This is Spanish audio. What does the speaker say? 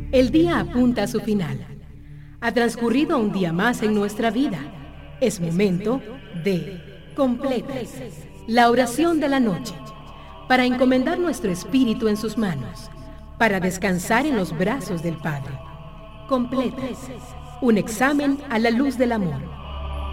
El día apunta a su final. Ha transcurrido un día más en nuestra vida. Es momento de completas, la oración de la noche, para encomendar nuestro espíritu en sus manos, para descansar en los brazos del Padre. Completas, un examen a la luz del amor.